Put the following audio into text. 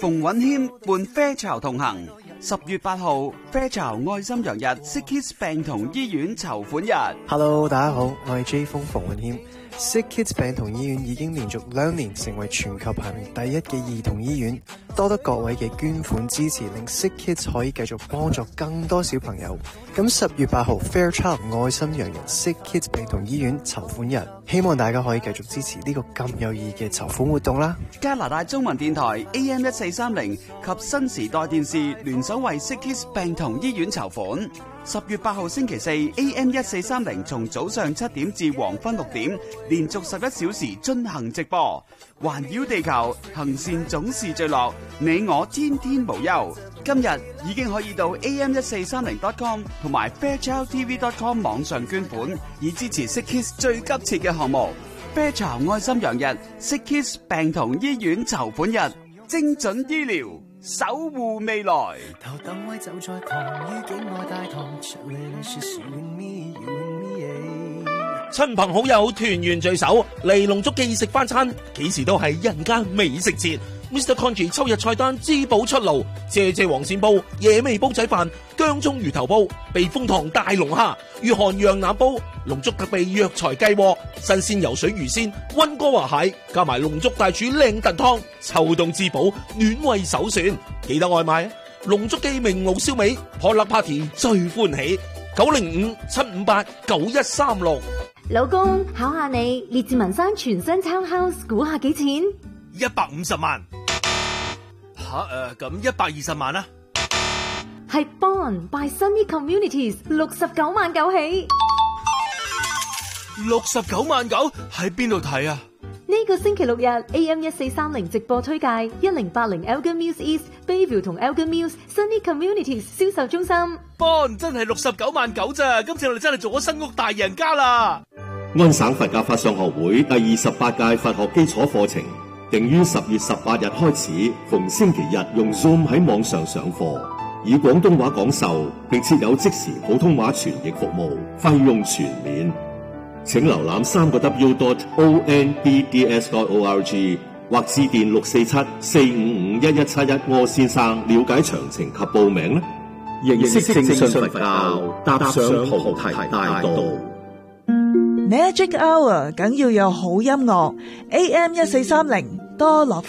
馮允謙伴啡巢同行。10月8號，啡巢愛心洋日 Sick Kids 病童醫院籌款日。 Hello， 大家好，我係 J 風馮允謙。Sick Kids 病童醫院已經連續2年成為全球排名第1嘅兒童醫院，多得各位嘅捐款支持，令 Sick Kids 可以繼續幫助更多小朋友。咁10月8號 Fairchild 愛心洋人 Sick Kids 病童醫院籌款日，希望大家可以繼續支持呢個咁有意義嘅籌款活動啦。 加拿大中文電台 AM1430 及新時代電視聯手為 Sick Kids 病童醫院籌款。10月8號星期四 AM1430 從早上7點至黃昏6點，連續11小時進行直播，環繞地球，行善總是最樂，你我天天無憂。今日已經可以到 AM1430.com 同埋 fairchildtv.com 網上捐款，以支持 Sick Kids 最急切嘅項目。啡巢愛心洋日 Sick Kids 病童醫院籌款日，精準醫療，守護未來。 頭等位就在旁，於境外大堂，着你你說是 win me you win me。 親朋好友團圓聚首，嚟龍竹記食翻餐，幾時都係人間美食節。Mr. Congee 秋日菜單滋補出爐，謝謝黃鱔煲、野味煲仔飯、薑葱魚頭煲、避風塘大龍蝦、御寒羊腩煲、龍竹特備藥材雞鍋、新鮮游水魚鮮、溫哥華蟹，加埋龍竹大廚靚燉湯，秋冬滋補暖胃首選。記得外賣啊！龍竹記明爐燒味，Potluck Party 最歡喜，905-758-9136。 老公，考下你，列治文山全新 townhouse 估下幾錢 ？150萬。咁120萬啦。 係 Bond by Sunny Communities 69萬9起。 69萬9喺邊度睇啊？ 呢個星期6日 AM1430 直播推介1080 Elgin Mills East Bayview 同 Elgin Mills Sunny Communities 銷售中心。 Bond 真係69萬9咋，今次我哋真係做咗新屋大贏家啦！ 安省佛教法相學會第28屆佛學基礎課程定於10月18日開始，逢星期日用 Zoom 喺網上上課，以廣東話講授，並設有即時普通話傳譯服務，費用全免。請瀏覽3w.onbds.org 或致電647-455-1171柯先生了解詳情及報名啦。認識正信佛教，踏上菩提大道。 Magic Hour 梗要有好音樂 ，AM1430多樂